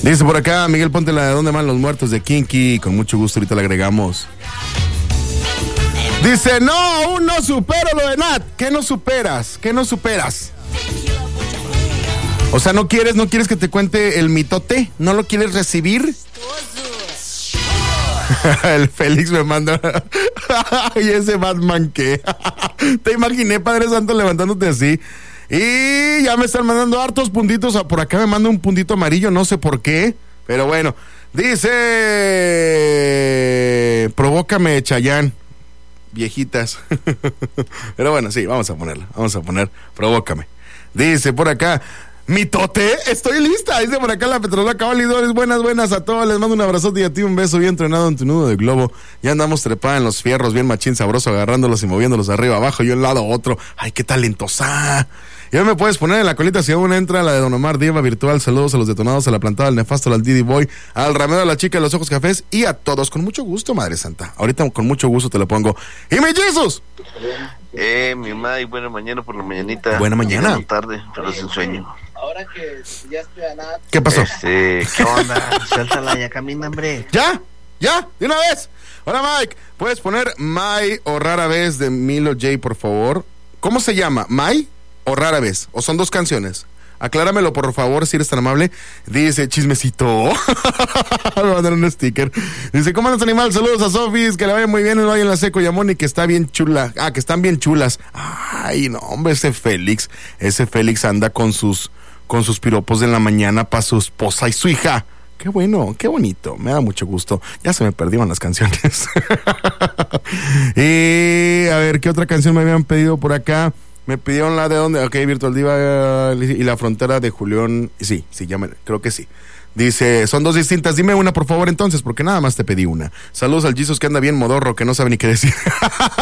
Dice por acá, Miguel, ponte la de ¿Dónde van los muertos? De Kinky. Con mucho gusto, ahorita la agregamos. Dice, no, aún no supero lo de Nat. ¿Qué no superas? ¿Qué no superas? O sea, ¿no quieres que te cuente el mitote? ¿No lo quieres recibir? El Félix me manda. Y ese Batman, ¿qué? Te imaginé, Padre Santo, levantándote así. Y ya me están mandando hartos puntitos. Por acá me manda un puntito amarillo, no sé por qué. Pero bueno, dice, provócame, Chayán. Viejitas. Pero bueno, sí, vamos a poner, provócame. Dice por acá, mitote, estoy lista. Dice por acá la Petrola Cabalidores. Buenas a todos. Les mando un abrazote y a ti un beso bien entrenado en tu nudo de globo. Ya andamos trepada en los fierros, bien machín sabroso, agarrándolos y moviéndolos arriba abajo y un lado a otro. Ay, qué talentosa. Y hoy me puedes poner en la colita si aún entra la de Don Omar Diva Virtual. Saludos a los detonados, a la plantada, al nefasto, al Didi Boy, al Ramiro, a la chica de los ojos cafés y a todos. Con mucho gusto, Madre Santa. Ahorita con mucho gusto te lo pongo. ¡Y mi Jesus! Mi May, buena mañana por la mañanita. Buena mañana. Buena tarde, pero sin sueño. Ahora que ya estoy a nada. ¿Qué pasó? ¿Qué onda? Suéltala, ya camina, hombre. ¿Ya? ¿De una vez? Hola, Mike. ¿Puedes poner May o Rara Vez de Milo J, por favor? ¿Cómo se llama? ¿May o Rara Vez? ¿O son dos canciones? Acláramelo, por favor, si eres tan amable. Dice, chismecito. Me mandaron un sticker. Dice, ¿cómo andas, animal? Saludos a Sofis, que le vaya muy bien, el Valle en la Seco y a Moni, que está bien chula. Que están bien chulas. Ay, no, hombre, ese Félix anda con sus piropos de la mañana para su esposa y su hija. Qué bueno, qué bonito, me da mucho gusto. Ya se me perdieron las canciones. Y a ver, ¿qué otra canción me habían pedido por acá? Me pidieron la de dónde, ok, Virtual Diva y La Frontera de Julián. Sí, creo que sí. Dice, son dos distintas, dime una por favor entonces, porque nada más te pedí una. Saludos al Jesus que anda bien modorro, que no sabe ni qué decir.